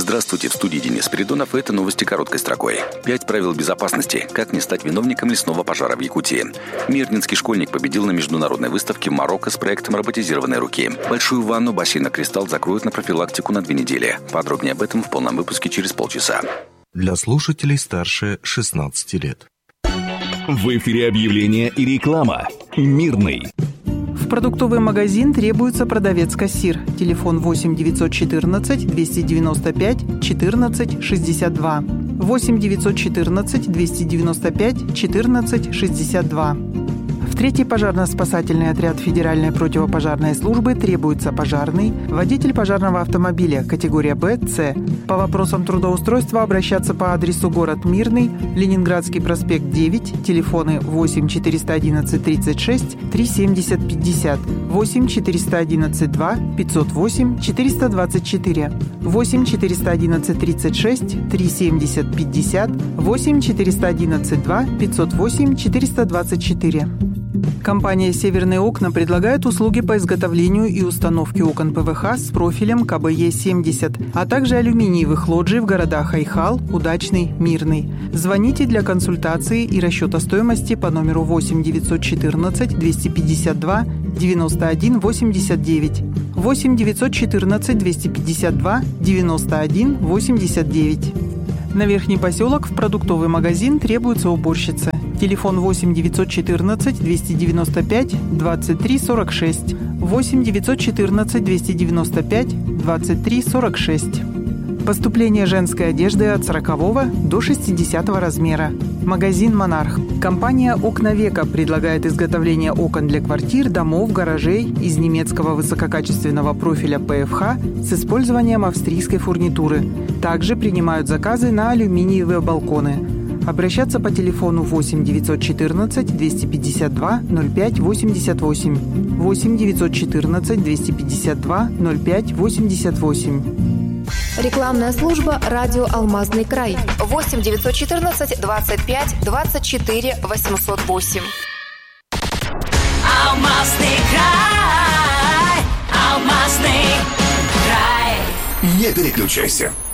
Здравствуйте, в студии Денис Спиридонов, и это новости короткой строкой. 5 правил безопасности. Как не стать виновником лесного пожара в Якутии. Мирнинский школьник победил на международной выставке в Марокко с проектом роботизированной руки. Большую ванну бассейна «Кристалл» закроют на профилактику на 2 недели. Подробнее об этом в полном выпуске через полчаса. Для слушателей старше 16 лет. В эфире объявление и реклама. Мирный. В продуктовый магазин требуется продавец-кассир. Телефон 8 914 295 14 62. 8 914 295 14 62. В 3-й пожарно-спасательный отряд Федеральной противопожарной службы требуется пожарный, водитель пожарного автомобиля категория Б, С. По вопросам трудоустройства обращаться по адресу город Мирный, Ленинградский проспект 9, телефоны 8 411 36 370 50, 8 411 2 508 424, 8 411 36 370 50, 8 411 2 508 424. Компания «Северные окна» предлагает услуги по изготовлению и установке окон ПВХ с профилем КБЕ-70, а также алюминиевых лоджий в городах Айхал, Удачный, Мирный. Звоните для консультации и расчета стоимости по номеру 8 914 252 91 89, 8 914 252 91 89. На Верхний поселок в продуктовый магазин требуется уборщица. Телефон 8 914 295 23 46, 8 914 295 23 46. Поступление женской одежды от 40 до 60 размера. Магазин «Монарх». Компания «Окна века» предлагает изготовление окон для квартир, домов, гаражей из немецкого высококачественного профиля ПФХ с использованием австрийской фурнитуры. Также принимают заказы на алюминиевые балконы. Обращаться по телефону 8 914 252 05 88, 8 914 252 05 88. Рекламная служба «Радио Алмазный край». 8 914 25 24 808. Алмазный край, Алмазный край. Не переключайся.